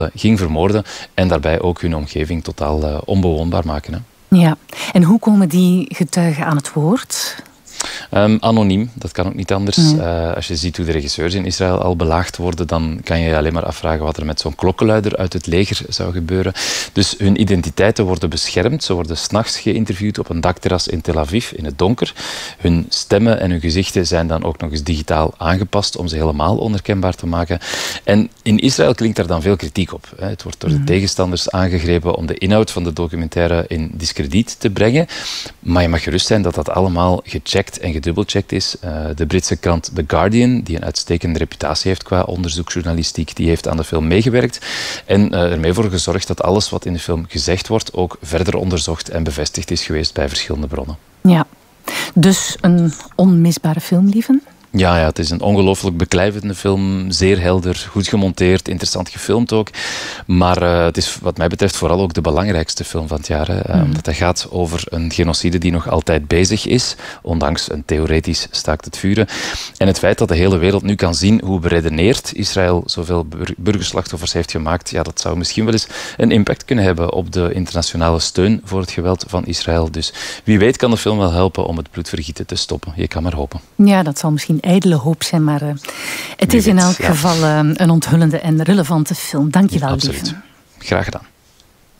ging vermoorden en daarbij ook hun omgeving totaal onbewoonbaar maken. Hè. Ja, en hoe komen die getuigen aan het woord? Anoniem, dat kan ook niet anders. Als je ziet hoe de regisseurs in Israël al belaagd worden, dan kan je je alleen maar afvragen wat er met zo'n klokkenluider uit het leger zou gebeuren. Dus hun identiteiten worden beschermd. Ze worden 's nachts geïnterviewd op een dakterras in Tel Aviv, in het donker. Hun stemmen en hun gezichten zijn dan ook nog eens digitaal aangepast om ze helemaal onherkenbaar te maken. En in Israël klinkt daar dan veel kritiek op. Het wordt door de tegenstanders aangegrepen om de inhoud van de documentaire in diskrediet te brengen. Maar je mag gerust zijn dat dat allemaal gecheckt en gedubbelcheckt is. De Britse krant The Guardian, die een uitstekende reputatie heeft qua onderzoeksjournalistiek, die heeft aan de film meegewerkt en ermee voor gezorgd dat alles wat in de film gezegd wordt ook verder onderzocht en bevestigd is geweest bij verschillende bronnen. Ja, dus een onmisbare film, lieven? Ja, het is een ongelooflijk beklijvende film. Zeer helder, goed gemonteerd, interessant gefilmd ook. Maar het is wat mij betreft vooral ook de belangrijkste film van het jaar. Hè. Omdat het gaat over een genocide die nog altijd bezig is. Ondanks een theoretisch staakt het vuren. En het feit dat de hele wereld nu kan zien hoe beredeneerd Israël zoveel burgerslachtoffers heeft gemaakt. Ja, dat zou misschien wel eens een impact kunnen hebben op de internationale steun voor het geweld van Israël. Dus wie weet kan de film wel helpen om het bloedvergieten te stoppen. Je kan maar hopen. Ja, dat zal misschien ijdele hoop zijn, maar het is in elk geval een onthullende en relevante film. Dank je wel, Absoluut. lieve. Graag gedaan.